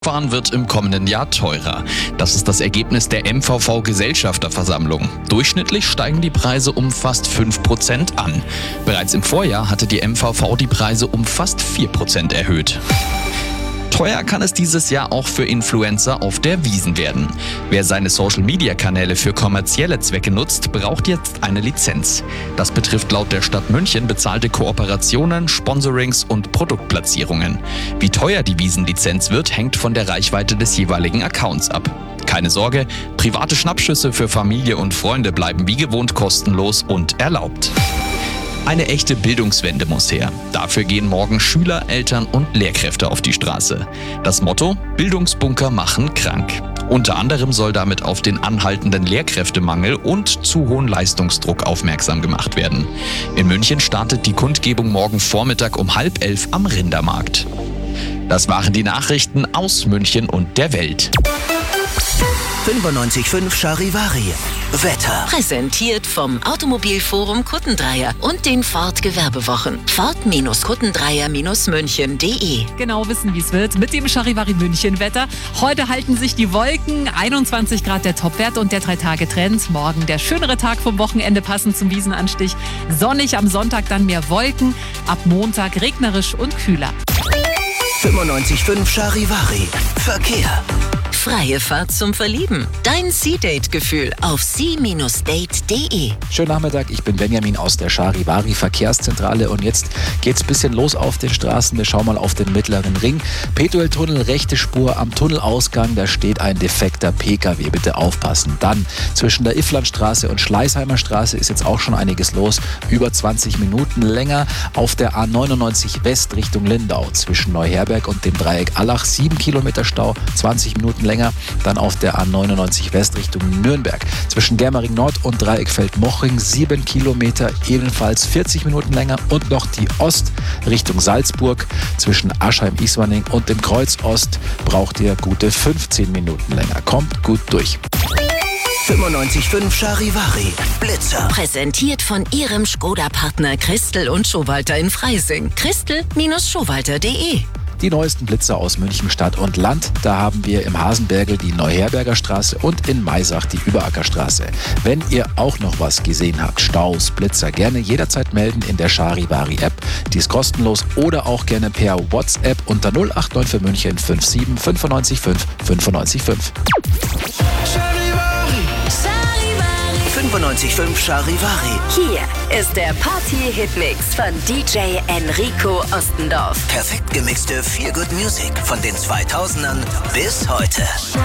Fahren wird im kommenden Jahr teurer. Das ist das Ergebnis der MVV-Gesellschafterversammlung. Durchschnittlich steigen die Preise um fast 5% an. Bereits im Vorjahr hatte die MVV die Preise um fast 4% erhöht. Teuer kann es dieses Jahr auch für Influencer auf der Wiesn werden. Wer seine Social-Media-Kanäle für kommerzielle Zwecke nutzt, braucht jetzt eine Lizenz. Das betrifft laut der Stadt München bezahlte Kooperationen, Sponsorings und Produktplatzierungen. Wie teuer die Wiesn-Lizenz wird, hängt von der Reichweite des jeweiligen Accounts ab. Keine Sorge, private Schnappschüsse für Familie und Freunde bleiben wie gewohnt kostenlos und erlaubt. Eine echte Bildungswende muss her. Dafür gehen morgen Schüler, Eltern und Lehrkräfte auf die Straße. Das Motto: Bildungsbunker machen krank. Unter anderem soll damit auf den anhaltenden Lehrkräftemangel und zu hohen Leistungsdruck aufmerksam gemacht werden. In München startet die Kundgebung morgen Vormittag um 10:30 am Rindermarkt. Das waren die Nachrichten aus München und der Welt. 95.5 Charivari. Wetter. Präsentiert vom Automobilforum Kuttendreier und den Ford Gewerbewochen. Ford-Kuttendreier-München.de. Genau wissen, wie es wird mit dem Charivari München Wetter. Heute halten sich die Wolken, 21 Grad der Topwert und der 3-Tage-Trend. Morgen der schönere Tag vom Wochenende passend zum Wiesenanstich. Sonnig am Sonntag, dann mehr Wolken. Ab Montag regnerisch und kühler. 95.5 Charivari. Verkehr. Freie Fahrt zum Verlieben. Dein Sea-Date-Gefühl auf sea-date.de. Schönen Nachmittag, ich bin Benjamin aus der Charivari Verkehrszentrale und jetzt geht's ein bisschen los auf den Straßen. Wir schauen mal auf den mittleren Ring. Petueltunnel, rechte Spur am Tunnelausgang, da steht ein defekter PKW, bitte aufpassen. Dann zwischen der Ifflandstraße und Schleißheimer Straße ist jetzt auch schon einiges los, über 20 Minuten länger. Auf der A99 West Richtung Lindau zwischen Neuherberg und dem Dreieck Allach 7 Kilometer Stau, 20 Minuten länger. Dann auf der A99 West Richtung Nürnberg zwischen Germering Nord und Dreieck Feldmochring 7 Kilometer, ebenfalls 40 Minuten länger. Und noch die Ost Richtung Salzburg zwischen Aschheim-Ismaning und dem Kreuz Ost braucht ihr gute 15 Minuten länger. Kommt gut durch. 95.5 Charivari. Blitzer. Präsentiert von Ihrem Skoda-Partner Christel und Schowalter in Freising. Christel-Schowalter.de. Die neuesten Blitzer aus München Stadt und Land, da haben wir im Hasenbergl die Neuherberger Straße und in Maisach die Überackerstraße. Wenn ihr auch noch was gesehen habt, Staus, Blitzer, gerne jederzeit melden in der Charivari App. Die ist kostenlos oder auch gerne per WhatsApp unter 089 für München 57 95 5 95 5. 95.5 Charivari. Hier ist der Party-Hitmix von DJ Enrico Ostendorf. Perfekt gemixte Feel-Good Music von den 2000ern bis heute.